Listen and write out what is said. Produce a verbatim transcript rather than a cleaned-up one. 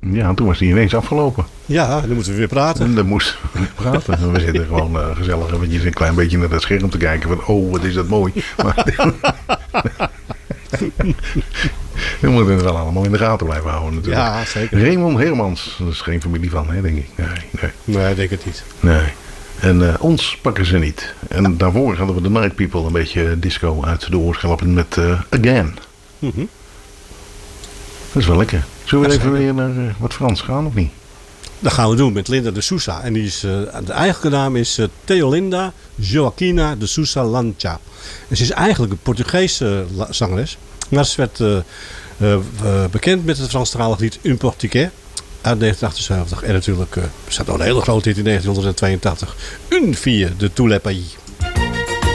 Ja, toen was die ineens afgelopen. Ja, dan moeten we weer praten. En dan moesten we weer praten. En we zitten gewoon uh, gezellig eventjes een klein beetje naar dat scherm te kijken. Van, oh, wat is dat mooi. Maar we moeten het wel allemaal in de gaten blijven houden natuurlijk. Ja, zeker. Raymond Hermans, dat is geen familie van, hè, denk ik. Nee, nee. Nee, ik denk het niet. Nee. En uh, ons pakken ze niet. En daarvoor hadden we de Night People een beetje disco uit de oor gelappen met uh, Again. Mm-hmm. Dat is wel lekker. Zullen we Ja, even zeker. weer naar uh, wat Frans gaan of niet? Dat gaan we doen met Linda de Sousa. En die is, uh, de eigenlijke naam is uh, Theolinda Joaquina de Sousa Lancha. En ze is eigenlijk een Portugese uh, zangeres. Maar ze werd uh, uh, uh, bekend met het Franstalige lied Un Portugais uit negentien achtenzeventig. En natuurlijk uh, staat al een hele grote hit in negentien tweeëntachtig. Une fille de tous les pays.